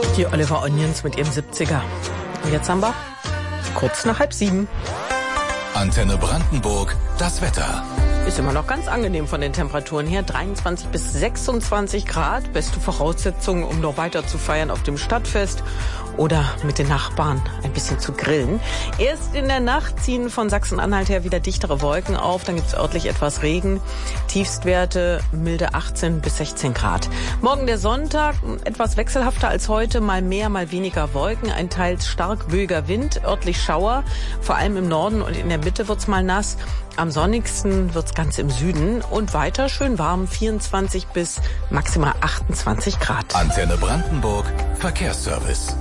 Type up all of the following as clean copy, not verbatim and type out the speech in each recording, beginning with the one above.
Die Oliver Onions mit ihrem 70er. Und jetzt haben wir kurz nach 6:30. Antenne Brandenburg, das Wetter. Ist immer noch ganz angenehm von den Temperaturen her. 23 bis 26 Grad. Beste Voraussetzungen, um noch weiter zu feiern auf dem Stadtfest oder mit den Nachbarn ein bisschen zu grillen. Erst in der Nacht ziehen von Sachsen-Anhalt her wieder dichtere Wolken auf. Dann gibt es örtlich etwas Regen. Tiefstwerte milde 18 bis 16 Grad. Morgen der Sonntag, etwas wechselhafter als heute. Mal mehr, mal weniger Wolken. Ein teils stark böiger Wind, örtlich Schauer. Vor allem im Norden und in der Mitte wird's mal nass. Am sonnigsten wird's ganz im Süden und weiter schön warm, 24 bis maximal 28 Grad. Antenne Brandenburg, Verkehrsservice.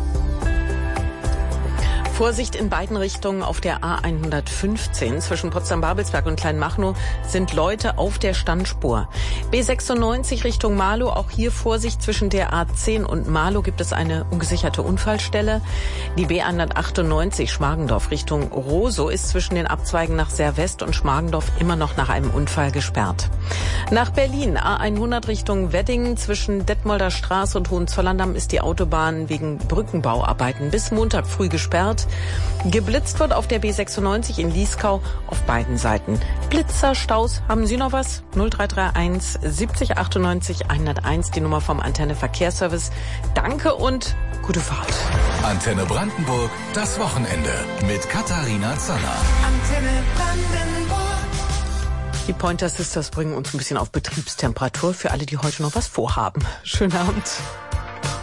Vorsicht in beiden Richtungen auf der A115 zwischen Potsdam-Babelsberg und Kleinmachnow sind Leute auf der Standspur. B96 Richtung Marlow, auch hier Vorsicht zwischen der A10 und Marlow gibt es eine ungesicherte Unfallstelle. Die B198 Schmargendorf Richtung Rosow ist zwischen den Abzweigen nach Servest und Schmargendorf immer noch nach einem Unfall gesperrt. Nach Berlin A100 Richtung Wedding zwischen Detmolder Straße und Hohenzollern-Damm ist die Autobahn wegen Brückenbauarbeiten bis Montag früh gesperrt. Geblitzt wird auf der B96 in Lieskau auf beiden Seiten. Blitzer, Staus, haben Sie noch was? 0331 70 98 101, die Nummer vom Antenne Verkehrsservice. Danke und gute Fahrt. Antenne Brandenburg, das Wochenende mit Katharina Zanner. Antenne Brandenburg. Die Pointer Sisters bringen uns ein bisschen auf Betriebstemperatur für alle, die heute noch was vorhaben. Schönen Abend.